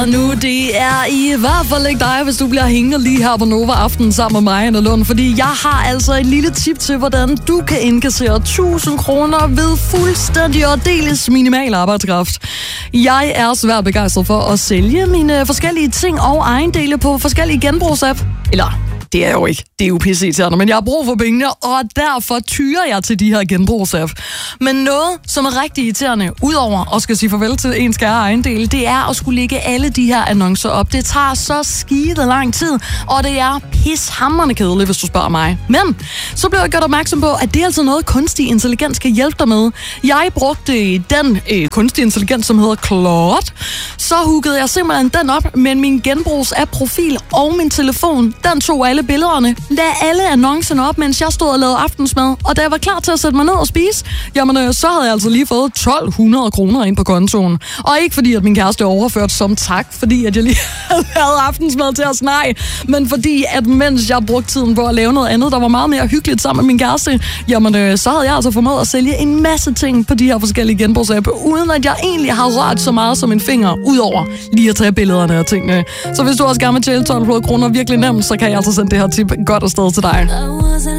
Og nu, det er i hvert fald ikke dig, hvis du bliver hængende lige her på Nova Aften sammen med mig, Anna Lund. Fordi jeg har altså et lille tip til, hvordan du kan indkassere 1000 kroner ved fuldstændig og deles minimal arbejdskraft. Jeg er svært begejstret for at sælge mine forskellige ting og ejendele på forskellige genbrugsapp. Eller, det er jo ikke. Det er jo pisse-irriterende, men jeg har brug for pengene, og derfor tyrer jeg til de her genbrugsapp. Men noget, som er rigtig irriterende, udover at skal sige farvel til ens kære ejendele, det er at skulle lægge alle de her annoncer op. Det tager så skide lang tid, og det er pishamrende kedeligt, hvis du spørger mig. Men så blev jeg gjort opmærksom på, at det er altså noget, kunstig intelligens skal hjælpe dig med. Jeg brugte den kunstig intelligens, som hedder Claude. Så huggede jeg simpelthen den op med min genbrugsapp-profil og min telefon. Den tog alle billederne, lagde alle annoncerne op, mens jeg stod og lavede aftensmad. Og da jeg var klar til at sætte mig ned og spise, jamen så havde jeg altså lige fået 1200 kroner ind på kontoen. Og ikke fordi, at min kæreste overførte som tak, fordi at jeg lige havde lavet aftensmad til os, nej. Men fordi, at mens jeg brugte tiden på at lave noget andet, der var meget mere hyggeligt sammen med min kæreste, jamen så havde jeg altså formået at sælge en masse ting på de her forskellige genbrugsapp, uden at jeg egentlig har rørt så meget som en finger, udover lige at tage billederne af tingene. Så hvis du også gerne vil tjene 1200 kroner virkelig nemt, så kan jeg altså sende det her tip godt afsted til dig.